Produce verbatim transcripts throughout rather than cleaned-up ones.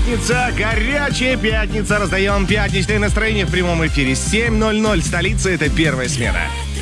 пятница, горячая пятница. Раздаем пятничное настроение в прямом эфире. семь ноль ноль, столица, это первая смена.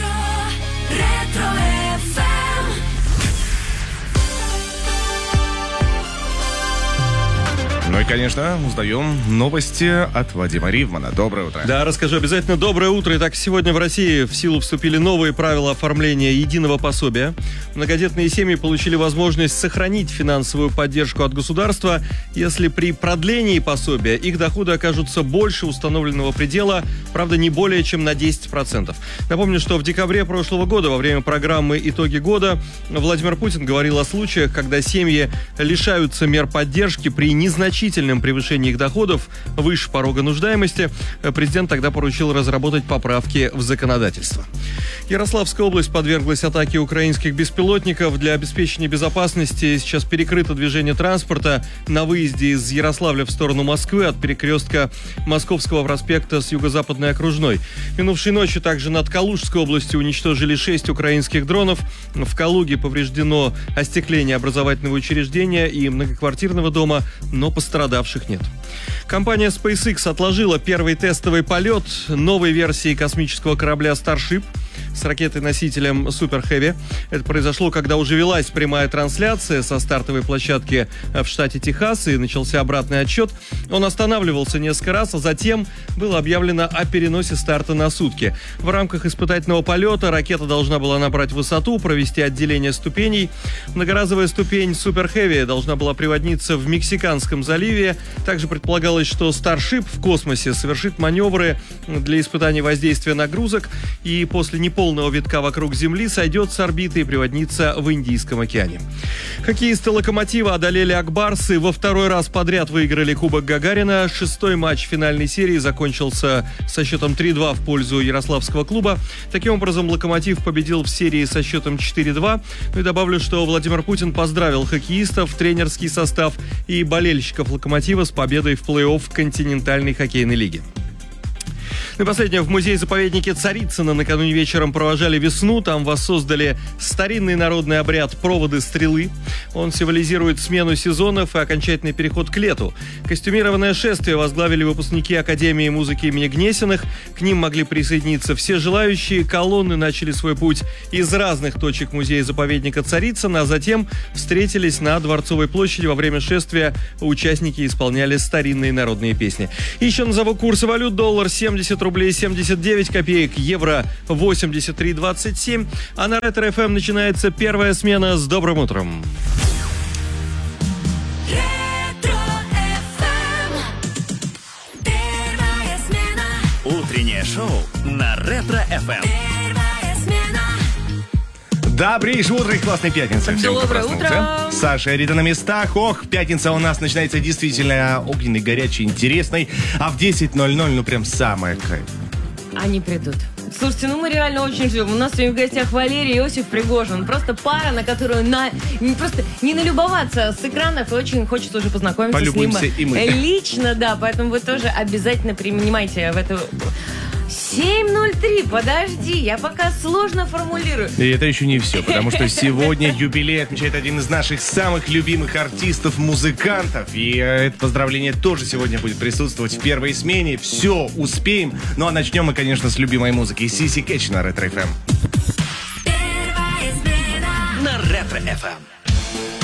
Ну и, конечно, узнаем новости от Вадима Ривмана. Доброе утро. Да, расскажу обязательно. Доброе утро. Итак, сегодня в России в силу вступили новые правила оформления единого пособия. Многодетные семьи получили возможность сохранить финансовую поддержку от государства, если при продлении пособия их доходы окажутся больше установленного предела, правда, не более чем на десять процентов. Напомню, что в декабре прошлого года во время программы «Итоги года» Владимир Путин говорил о случаях, когда семьи лишаются мер поддержки при незначительном превышении их доходов выше порога нуждаемости. Президент тогда поручил разработать поправки в законодательство. Ярославская область подверглась атаке украинских беспилотников. Для обеспечения безопасности сейчас перекрыто движение транспорта на выезде из Ярославля в сторону Москвы от перекрестка Московского проспекта с юго-западной окружной. Минувшей ночью также над Калужской областью уничтожили шесть украинских дронов. В Калуге повреждено остекление образовательного учреждения и многоквартирного дома, но пострадавших нет. Компания SpaceX отложила первый тестовый полет новой версии космического корабля Starship с ракетой-носителем Super Heavy. Это произошло, когда уже велась прямая трансляция со стартовой площадки в штате Техас и начался обратный отсчет. Он останавливался несколько раз, а затем было объявлено о переносе старта на сутки. В рамках испытательного полета ракета должна была набрать высоту, провести отделение ступеней. Многоразовая ступень Super Heavy должна была приводниться в Мексиканском заливе. Также предполагалось, что Starship в космосе совершит маневры для испытания воздействия нагрузок и после неполного витка вокруг Земли сойдет с орбиты и приводнится в Индийском океане. Хоккеисты «Локомотива» одолели «Акбарсы», во второй раз подряд выиграли Кубок Гагарина. Шестой матч финальной серии закончился со счетом три-два в пользу ярославского клуба. Таким образом, «Локомотив» победил в серии со счетом четыре-два. Ну и добавлю, что Владимир Путин поздравил хоккеистов, тренерский состав и болельщиков «Локомотива» с победой в плей-офф континентальной хоккейной лиги. Ну и последнее. В музее-заповеднике Царицыно накануне вечером провожали весну. Там воссоздали старинный народный обряд проводы стрелы. Он символизирует смену сезонов и окончательный переход к лету. Костюмированное шествие возглавили выпускники Академии музыки имени Гнесиных. К ним могли присоединиться все желающие. Колонны начали свой путь из разных точек музея-заповедника Царицыно, а затем встретились на Дворцовой площади. Во время шествия участники исполняли старинные народные песни. И еще назову курсы валют. Доллар семьдесят рублей семьдесят девять копеек, евро восемьдесят три двадцать семь. А на Ретро эф эм начинается первая смена. С добрым утром. Утреннее шоу на Ретро эф эм. Добрейшее утро и классной пятницы. Всем, доброе утро. Саша и Рита на местах. Ох, пятница у нас начинается действительно огненной, горячей, интересной. А в десять ноль ноль, ну прям самое кайф. Они придут. Слушайте, ну мы реально очень ждем. У нас сегодня в гостях Валерий и Иосиф Пригожин. Просто пара, на которую на, не, просто не налюбоваться с экранов. И очень хочется уже познакомиться Полюбуемся с ним и мы. лично, да. Поэтому вы тоже обязательно принимайте в эту... семь ноль три, подожди, я пока сложно формулирую. И это еще не все, потому что сегодня юбилей отмечает один из наших самых любимых артистов, музыкантов. И это поздравление тоже сегодня будет присутствовать в первой смене. Все, успеем. Ну а начнем мы, конечно, с любимой музыки. Сиси Кэтч на Ретро эф эм. На Ретро эф эм.